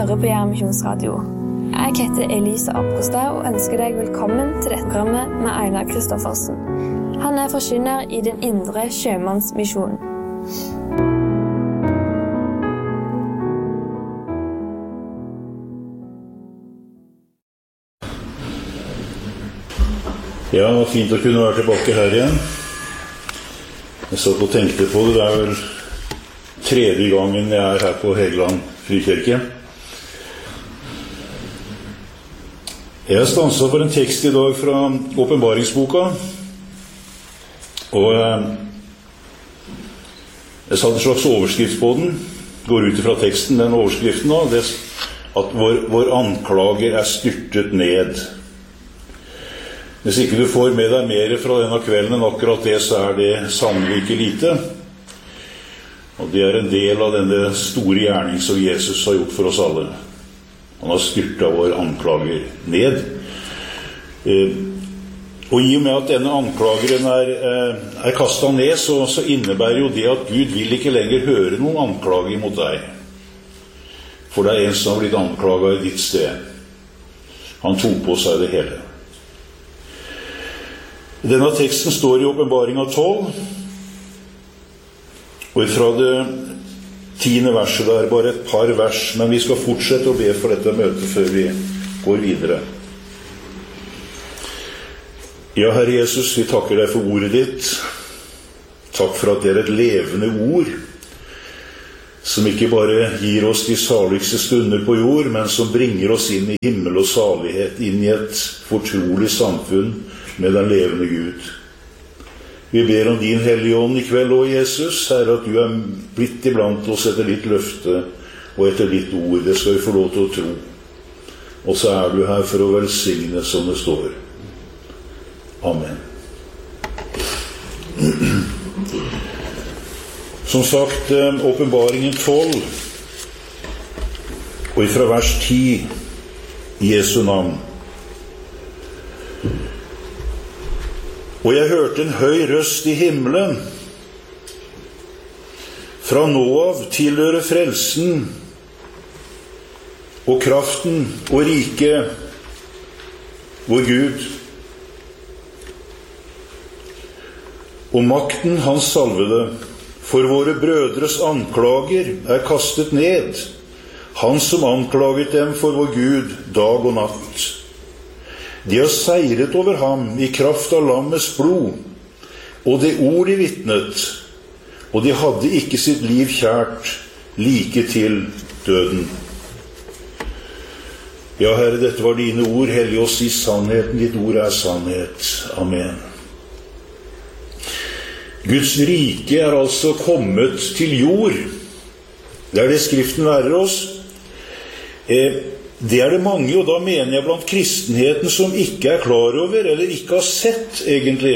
hører på Misjonsradio. Jeg heter Elisa Apostad og ønsker deg velkommen til dette programmet med Einar Kristoffersen. Han forkynner i den indre sjømannsmisjonen. Ja, det var fint å kunne være tilbake her igjen. Jeg satt og tenkte på det. Det vel 3. gangen jeg her på Hegeland Frikirke. Jeg stanset for en tekst i dag fra åpenbaringsboka, og jeg satte en slags overskrift på den. Går ut fra teksten, den overskriften da, det at vår anklager styrtet ned. Hvis ikke du får med deg mer fra denne kvelden enn akkurat det, så det sannelig ikke lite. Og det en del av denne store gjerning som Jesus har gjort for oss alle. Han har styrtet vår anklager ned. Og i og med at denne anklageren kastet ned, så innebærer jo det at Gud vil ikke lenger høre noen anklager mot deg. For det en som har blitt anklaget i ditt sted. Han tok på seg det hele. Denne teksten står i Åpenbaringen 12, og fra det 10. verset der, bare et par vers, men vi skal fortsette å be for dette møtet før vi går videre. Ja, Herre Jesus, vi takker deg for ordet ditt. Takk for at det et levende ord, som ikke bare gir oss de saligste stunder på jord, men som bringer oss inn i himmel og salighet, inn i et fortrolig samfunn med den levende Gud. Vi ber om din hellige ånd i kveld, å Jesus, Herre, at du blitt iblant oss etter ditt løfte og etter ditt ord. Det skal vi få lov til å tro. Og så du her for å velsigne som det står. Amen. Som sagt, Åpenbaringen 12, og fra vers 10, i Jesu navn. Og jeg hørte en høy røst i himmelen. Fra nå av tilhører frelsen og kraften og riket vår Gud. Og makten hans salvede, for våre brødres anklager kastet ned. Han som anklaget dem for vår Gud dag og natt. De har seiret over ham i kraft av lammets blod, og det ord de vittnet, og de hadde ikke sitt liv kjært like til døden. Ja, Herre, dette var dine ord, hellig oss i sannheten, ditt ord sannhet. Amen. Guds rike altså kommet til jord. Det det Skriften lærer oss. Det det mange, og da mener jeg blant kristenheten, som ikke klar over, eller ikke har sett egentlig.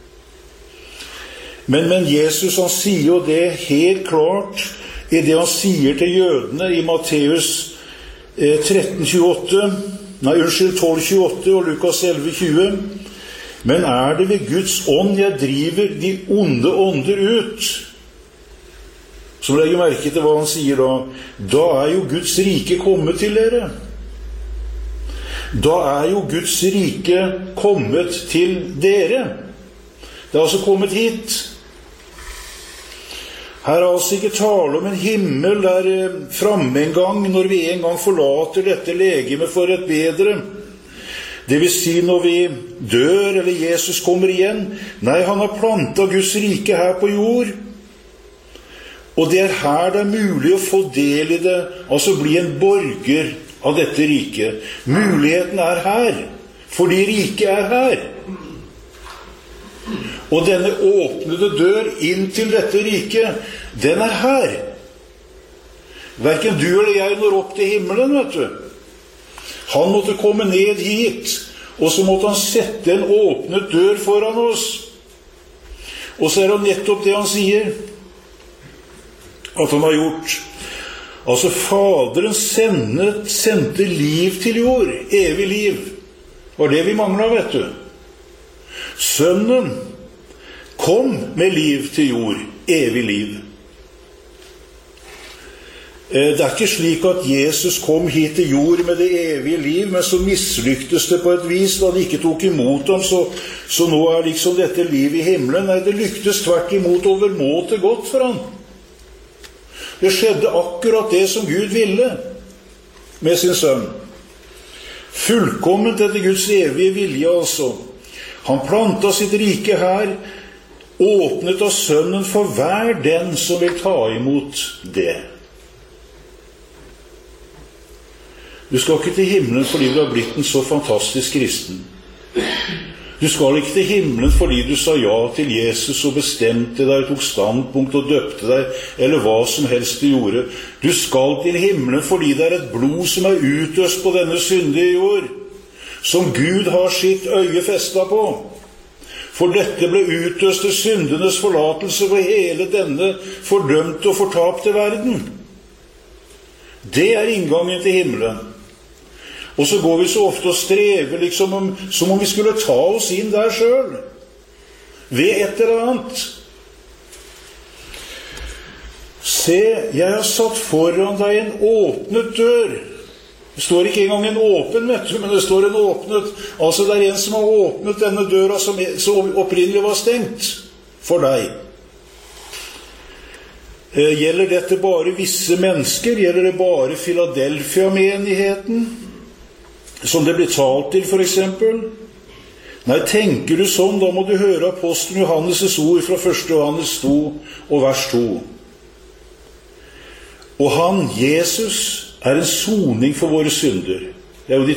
Men Jesus, han sier jo det helt klart i det han sier til jødene i Matteus 12:28 og Lukas 11:20. Men det ved Guds ånd jeg driver de onde ånder ut? Så legger merke til hva han sier da. Da jo Guds rike kommet til dere. Da jo Guds rike kommet til dere. Det altså kommet hit. Her altså ikke tale om en himmel der fremme en gang, når vi en gang forlater dette legeme for et bedre. Det vil si når vi dør, eller Jesus kommer igjen. Nei, han har plantet Guds rike her på jord. Og det her det mulig å få del i det, altså bli en borger av dette riket. Muligheten her, fordi riket her. Og denne åpnede dør inn til dette riket, den her. Hverken du eller jeg når opp til himmelen, vet du. Han måtte komme ned hit, og så måtte han sette en åpnet dør foran oss. Og så det nettopp det han sier, at han har gjort. Altså, Faderen sendte liv til jord, evig liv. Var det vi manglet, vet du. Sønnen kom med liv til jord, evig liv. Det ikke slik at Jesus kom hit til jord med det evige liv, men så mislyktes det på et vis da de ikke tok imot ham, så nå liksom dette liv i himmelen. Nei, det lyktes tvert imot overmåte godt for ham. Det skjedde akkurat det som Gud ville med sin sønn. Fullkomment etter Guds evige vilje, altså. Han plantet sitt rike her, åpnet av sønnen for hver den som vil ta imot det. Du skal ikke til himmelen fordi du har blitt en så fantastisk kristen. Du skal ikke til himmelen fordi du sa ja til Jesus og bestemte deg, tok standpunkt og døpte deg, eller hva som helst du gjorde. Du skal til himmelen fordi det et blod som utøst på denne syndige jord, som Gud har sitt øye festet på. For dette ble utøst til syndenes forlatelse for hele denne fordømte og fortapte verden. Det inngangen til himmelen. Og så går vi så ofte og strever liksom som om vi skulle ta oss inn der selv, ved et eller annet. Se, jeg har satt foran deg en åpnet dør. Det står ikke engang en åpen, men det står en åpnet. Altså det en som har åpnet denne døra som opprinnelig var stengt for deg. Gjelder dette bare visse mennesker? Gjelder det bare Philadelphia-menigheten? Som det blir talt til, for eksempel? Nei, tenker du sånn, da må du høre apostelen Johannes' ord fra 1. Johannes 2 og vers 2. Og han, Jesus, en soning for våre synder. Det jo de